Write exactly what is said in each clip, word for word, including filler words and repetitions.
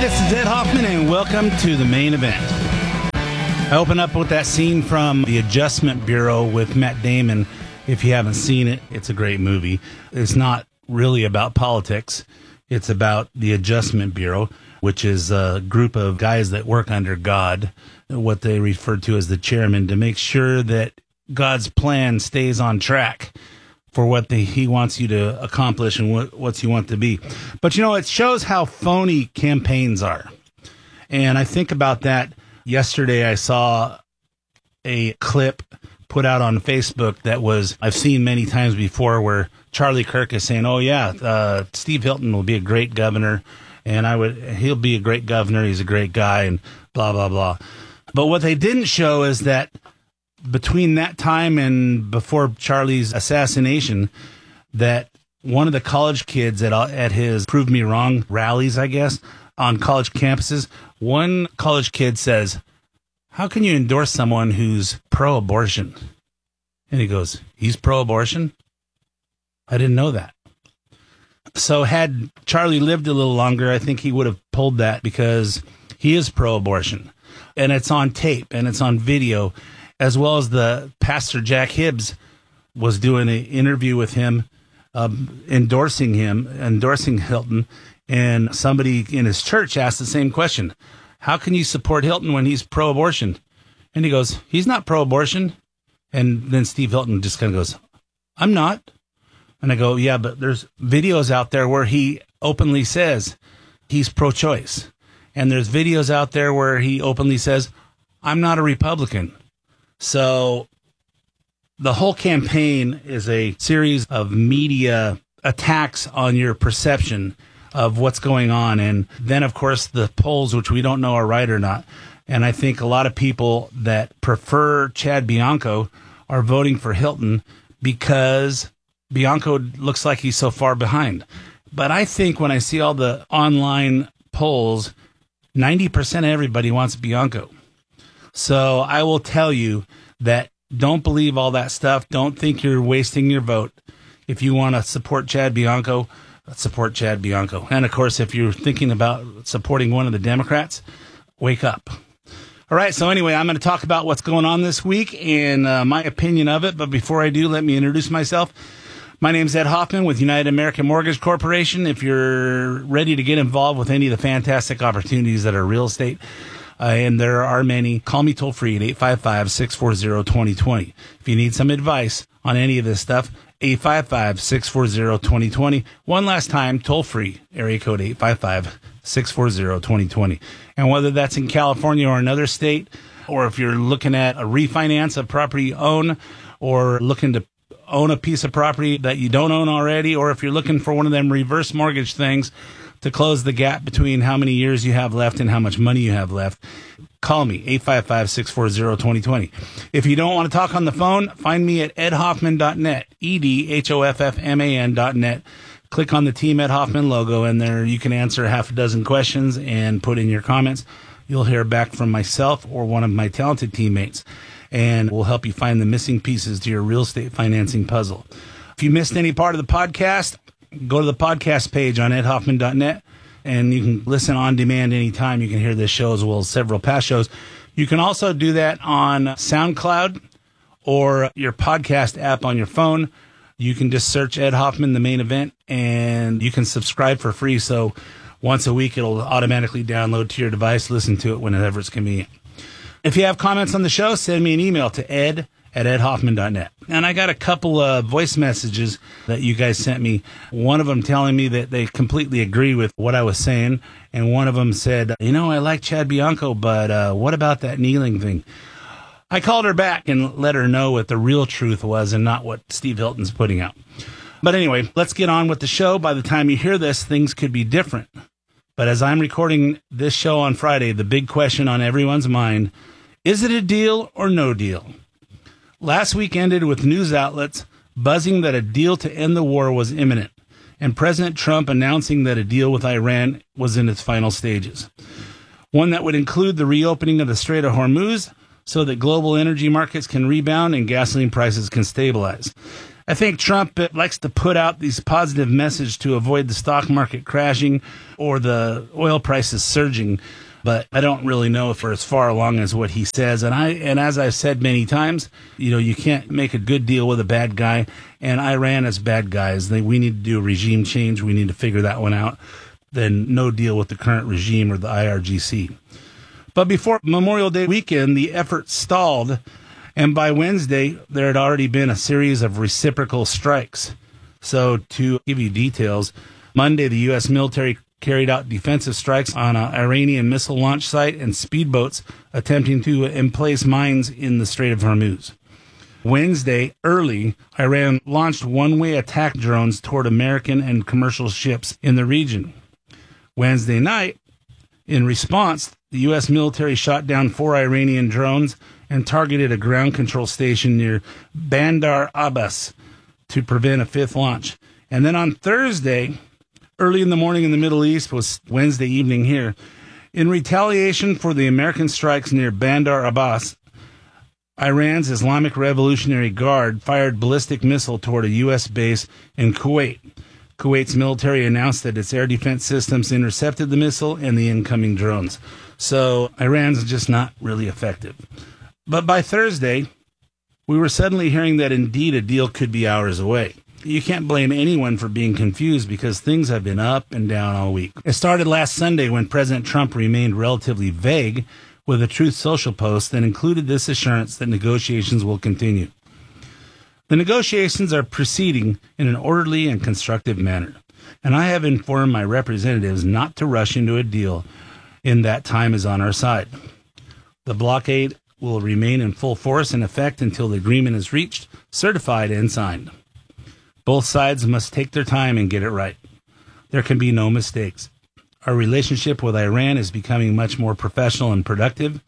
this is Ed Hoffman, and welcome to the main event. I open up with that scene from The Adjustment Bureau with Matt Damon. If you haven't seen it, it's a great movie. It's not really about politics. It's about the Adjustment Bureau, which is a group of guys that work under God, what they refer to as the chairman, to make sure that God's plan stays on track for what the, he wants you to accomplish and what what you want to be. But, you know, it shows how phony campaigns are. And I think about that. Yesterday I saw a clip put out on Facebook that was, I've seen many times before, where Charlie Kirk is saying, oh, yeah, uh, Steve Hilton will be a great governor, and I would he'll be a great governor, he's a great guy, and blah, blah, blah. But what they didn't show is that between that time and before Charlie's assassination, that one of the college kids at at his Prove Me Wrong rallies, I guess, on college campuses, one college kid says, how can you endorse someone who's pro-abortion? And he goes, he's pro-abortion? I didn't know that. So had Charlie lived a little longer, I think he would have pulled that, because he is pro-abortion. And it's on tape and it's on video, as well as the Pastor Jack Hibbs was doing an interview with him, um, endorsing him, endorsing Hilton. And somebody in his church asked the same question. How can you support Hilton when he's pro-abortion? And he goes, he's not pro-abortion. And then Steve Hilton just kind of goes, I'm not. And I go, yeah, but there's videos out there where he openly says he's pro-choice. And there's videos out there where he openly says, I'm not a Republican. So the whole campaign is a series of media attacks on your perception of what's going on. And then, of course, the polls, which we don't know are right or not. And I think a lot of people that prefer Chad Bianco are voting for Hilton because Bianco looks like he's so far behind. But I think when I see all the online polls, ninety percent of everybody wants Bianco. So I will tell you that don't believe all that stuff. Don't think you're wasting your vote. If you want to support Chad Bianco, support Chad Bianco. And, of course, if you're thinking about supporting one of the Democrats, wake up. All right, so anyway, I'm going to talk about what's going on this week and uh, my opinion of it. But before I do, let me introduce myself. My name's Ed Hoffman with United American Mortgage Corporation. If you're ready to get involved with any of the fantastic opportunities that are real estate, uh, and there are many, call me toll free at eight five five, six four zero, two zero two zero. If you need some advice on any of this stuff, eight five five, six four zero, two zero two zero. One last time, toll free, area code eight five five, six four zero, two zero two zero. And whether that's in California or another state, or if you're looking at a refinance of property you own, or looking to own a piece of property that you don't own already, or if you're looking for one of them reverse mortgage things to close the gap between how many years you have left and how much money you have left, call me, eight five five, six four zero, two zero two zero. If you don't want to talk on the phone, find me at ed hoffman dot net, E D H O F F M A N dot net. Click on the Team Ed Hoffman logo, and there you can answer half a dozen questions and put in your comments. You'll hear back from myself or one of my talented teammates, and we'll help you find the missing pieces to your real estate financing puzzle. If you missed any part of the podcast, go to the podcast page on ed hoffman dot net, and you can listen on demand anytime. You can hear this show as well as several past shows. You can also do that on SoundCloud or your podcast app on your phone. You can just search Ed Hoffman, the main event, and you can subscribe for free. So once a week, it'll automatically download to your device. Listen to it whenever it's convenient. If you have comments on the show, send me an email to ed at ed hoffman dot net. And I got a couple of voice messages that you guys sent me. One of them telling me that they completely agree with what I was saying. And one of them said, you know, I like Chad Bianco, but uh, what about that kneeling thing? I called her back and let her know what the real truth was and not what Steve Hilton's putting out. But anyway, let's get on with the show. By the time you hear this, things could be different. But as I'm recording this show on Friday, the big question on everyone's mind, is it a deal or no deal? Last week ended with news outlets buzzing that a deal to end the war was imminent, and President Trump announcing that a deal with Iran was in its final stages. One that would include the reopening of the Strait of Hormuz so that global energy markets can rebound and gasoline prices can stabilize. I think Trump likes to put out these positive messages to avoid the stock market crashing or the oil prices surging, but I don't really know if we're as far along as what he says. And I and as I've said many times, you know, you can't make a good deal with a bad guy, and Iran is bad guys. They, we need to do a regime change. We need to figure that one out. Then no deal with the current regime or the I R G C. But before Memorial Day weekend, the effort stalled. And by Wednesday, there had already been a series of reciprocal strikes. So to give you details, Monday, the U S military carried out defensive strikes on an Iranian missile launch site and speedboats attempting to emplace mines in the Strait of Hormuz. Wednesday, early, Iran launched one-way attack drones toward American and commercial ships in the region. Wednesday night, in response, the U S military shot down four Iranian drones and targeted a ground control station near Bandar Abbas to prevent a fifth launch. And then on Thursday, early in the morning in the Middle East, was Wednesday evening here, in retaliation for the American strikes near Bandar Abbas, Iran's Islamic Revolutionary Guard fired ballistic missile toward a U S base in Kuwait. Kuwait's military announced that its air defense systems intercepted the missile and the incoming drones. So Iran's just not really effective. But by Thursday, we were suddenly hearing that indeed a deal could be hours away. You can't blame anyone for being confused because things have been up and down all week. It started last Sunday when President Trump remained relatively vague with a Truth Social post that included this assurance that negotiations will continue. The negotiations are proceeding in an orderly and constructive manner, and I have informed my representatives not to rush into a deal in that time is on our side. The blockade will remain in full force and effect until the agreement is reached, certified, and signed. Both sides must take their time and get it right. There can be no mistakes. Our relationship with Iran is becoming much more professional and productive.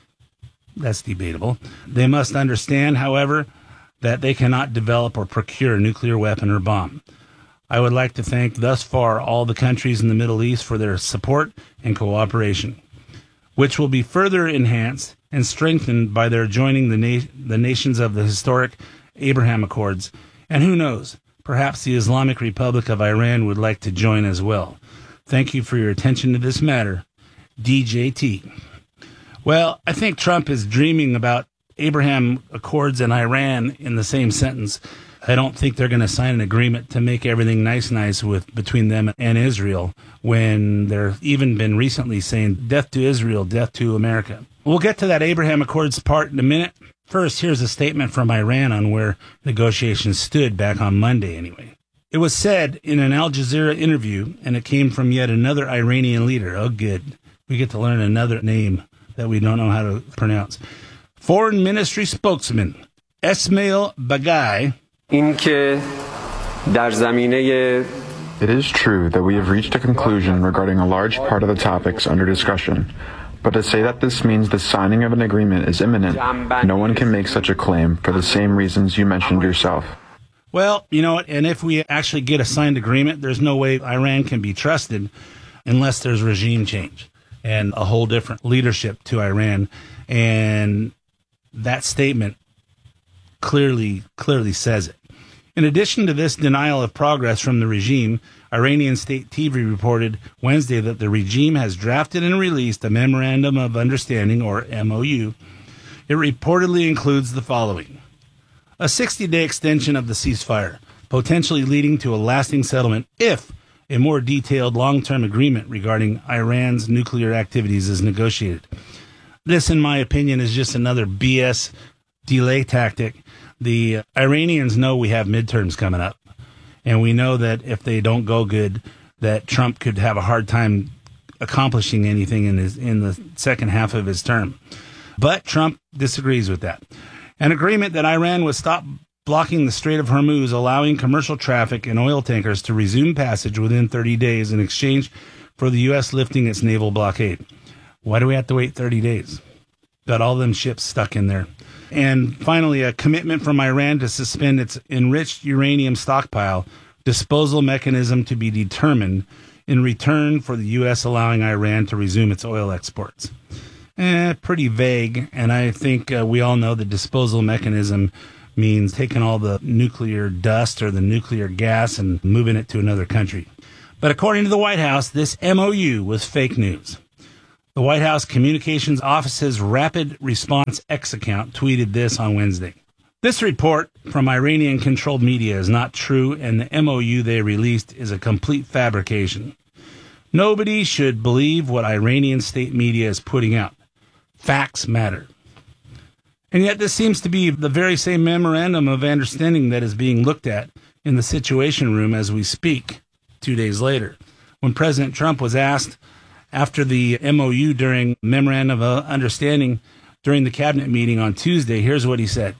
That's debatable. They must understand, however, that they cannot develop or procure a nuclear weapon or bomb. I would like to thank thus far all the countries in the Middle East for their support and cooperation, which will be further enhanced and strengthened by their joining the, na- the nations of the historic Abraham Accords. And who knows, perhaps the Islamic Republic of Iran would like to join as well. Thank you for your attention to this matter. D J T. Well, I think Trump is dreaming about Abraham Accords and Iran in the same sentence. I don't think they're going to sign an agreement to make everything nice, nice with between them and Israel when they're even been recently saying death to Israel, death to America. We'll get to that Abraham Accords part in a minute. First, here's a statement from Iran on where negotiations stood back on Monday anyway. It was said in an Al Jazeera interview, and it came from yet another Iranian leader. Oh, good. We get to learn another name that we don't know how to pronounce. Foreign Ministry spokesman Esmail Bagai. It is true that we have reached a conclusion regarding a large part of the topics under discussion, but to say that this means the signing of an agreement is imminent, no one can make such a claim for the same reasons you mentioned yourself. Well, you know what, and if we actually get a signed agreement, there's no way Iran can be trusted unless there's regime change and a whole different leadership to Iran. And that statement clearly, clearly says it. In addition to this denial of progress from the regime, Iranian state T V reported Wednesday that the regime has drafted and released a Memorandum of Understanding, or M O U. It reportedly includes the following: a sixty-day extension of the ceasefire, potentially leading to a lasting settlement if a more detailed long-term agreement regarding Iran's nuclear activities is negotiated. This, in my opinion, is just another B S delay tactic. The Iranians know we have midterms coming up, and we know that if they don't go good, that Trump could have a hard time accomplishing anything in his in the second half of his term. But Trump disagrees with that. An agreement that Iran would stop blocking the Strait of Hormuz, allowing commercial traffic and oil tankers to resume passage within thirty days in exchange for the U S lifting its naval blockade. Why do we have to wait thirty days? Got all them ships stuck in there. And finally, a commitment from Iran to suspend its enriched uranium stockpile, disposal mechanism to be determined, in return for the U S allowing Iran to resume its oil exports. Eh, pretty vague, and I think uh, we all know the disposal mechanism means taking all the nuclear dust or the nuclear gas and moving it to another country. But according to the White House, this M O U was fake news. The White House Communications Office's Rapid Response X account tweeted this on Wednesday. This report from Iranian-controlled media is not true, and the M O U they released is a complete fabrication. Nobody should believe what Iranian state media is putting out. Facts matter. And yet this seems to be the very same memorandum of understanding that is being looked at in the Situation Room as we speak, two days later. When President Trump was asked after the M O U during Memorandum of Understanding during the cabinet meeting on Tuesday, here's what he said.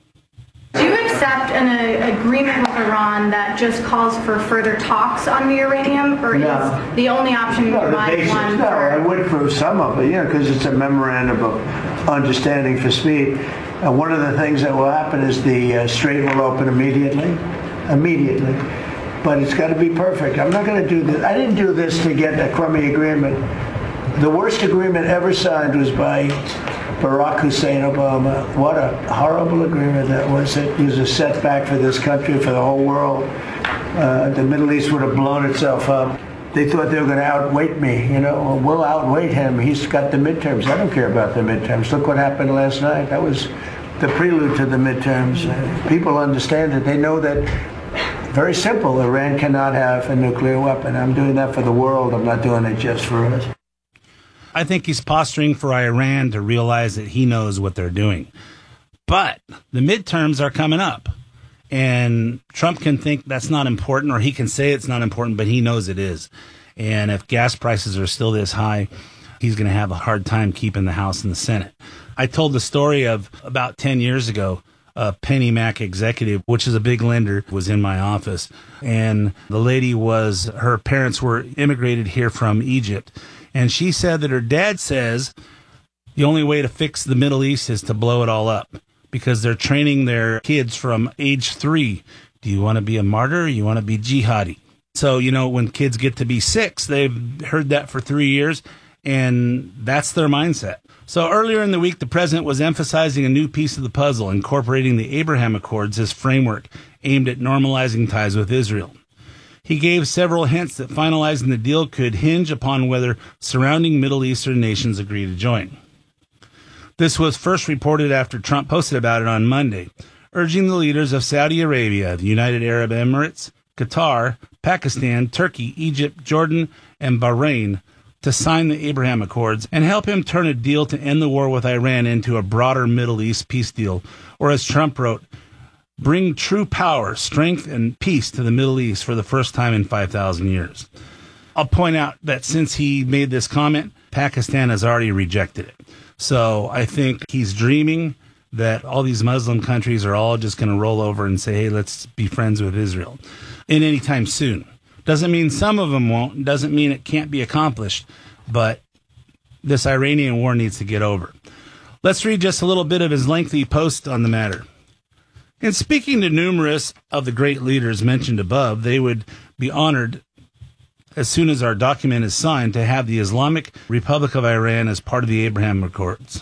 Do you accept an uh, agreement with Iran that just calls for further talks on the uranium, or no. is the only option no, you might basics, want? No, for... I would for some of it, yeah, because it's a memorandum of understanding for speed. Uh, one of the things that will happen is the uh, Strait will open immediately, immediately. But it's got to be perfect. I'm not going to do this. I didn't do this to get a crummy agreement. The worst agreement ever signed was by Barack Hussein Obama. What a horrible agreement that was. It was a setback for this country, for the whole world. Uh, the Middle East would have blown itself up. They thought they were going to outweight me. You know, well, we'll outweight him. He's got the midterms. I don't care about the midterms. Look what happened last night. That was the prelude to the midterms. Uh, people understand it. They know that. Very simple. Iran cannot have a nuclear weapon. I'm doing that for the world. I'm not doing it just for us. I think he's posturing for Iran to realize that he knows what they're doing. But the midterms are coming up. And Trump can think that's not important, or he can say it's not important, but he knows it is. And if gas prices are still this high, he's going to have a hard time keeping the House and the Senate. I told the story of about ten years ago, a PennyMac executive, which is a big lender, was in my office. And the lady was, her parents were immigrated here from Egypt. And she said that her dad says the only way to fix the Middle East is to blow it all up, because they're training their kids from age three. Do you want to be a martyr? Or you want to be jihadi? So, you know, when kids get to be six, they've heard that for three years, and that's their mindset. So earlier in the week, the president was emphasizing a new piece of the puzzle, incorporating the Abraham Accords as framework aimed at normalizing ties with Israel. He gave several hints that finalizing the deal could hinge upon whether surrounding Middle Eastern nations agree to join. This was first reported after Trump posted about it on Monday, urging the leaders of Saudi Arabia, the United Arab Emirates, Qatar, Pakistan, Turkey, Egypt, Jordan, and Bahrain to sign the Abraham Accords and help him turn a deal to end the war with Iran into a broader Middle East peace deal, or as Trump wrote, bring true power, strength, and peace to the Middle East for the first time in five thousand years. I'll point out that since he made this comment, Pakistan has already rejected it. So I think he's dreaming that all these Muslim countries are all just going to roll over and say, hey, let's be friends with Israel in any time soon. Doesn't mean some of them won't. Doesn't mean it can't be accomplished. But this Iranian war needs to get over. Let's read just a little bit of his lengthy post on the matter. In speaking to numerous of the great leaders mentioned above, they would be honored, as soon as our document is signed, to have the Islamic Republic of Iran as part of the Abraham Accords.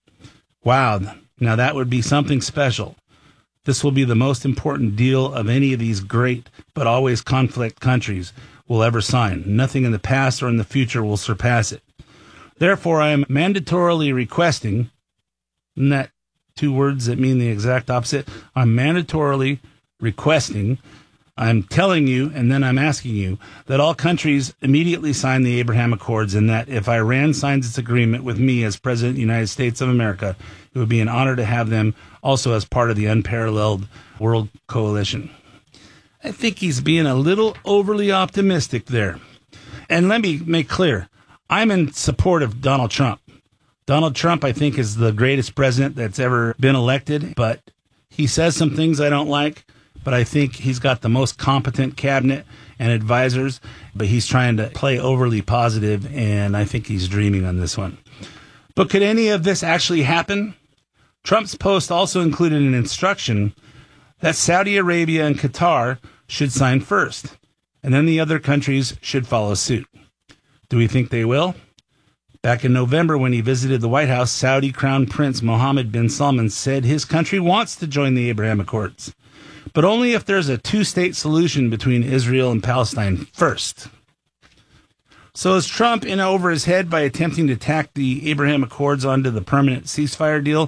Wow, now that would be something special. This will be the most important deal of any of these great but always conflict countries will ever sign. Nothing in the past or in the future will surpass it. Therefore, I am mandatorily requesting, isn't that two words that mean the exact opposite? I'm mandatorily requesting, I'm telling you, and then I'm asking you, that all countries immediately sign the Abraham Accords, and that if Iran signs its agreement with me as President of the United States of America, it would be an honor to have them also as part of the unparalleled world coalition. I think he's being a little overly optimistic there. And let me make clear, I'm in support of Donald Trump. Donald Trump, I think, is the greatest president that's ever been elected, but he says some things I don't like, but I think he's got the most competent cabinet and advisors, but he's trying to play overly positive, and I think he's dreaming on this one. But could any of this actually happen? Trump's post also included an instruction that Saudi Arabia and Qatar should sign first, and then the other countries should follow suit. Do we think they will? Back in November, when he visited the White House, Saudi Crown Prince Mohammed bin Salman said his country wants to join the Abraham Accords, but only if there's a two-state solution between Israel and Palestine first. So is Trump in over his head by attempting to tack the Abraham Accords onto the permanent ceasefire deal?